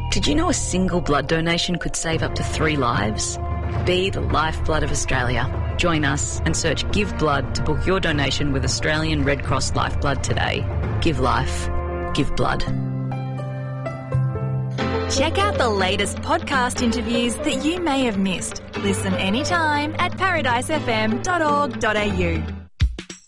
Did you know a single blood donation could save up to 3 lives? Be the lifeblood of Australia. Join us and search Give Blood to book your donation with Australian Red Cross Lifeblood today. Give life. Give blood. Check out the latest podcast interviews that you may have missed. Listen anytime at paradisefm.org.au.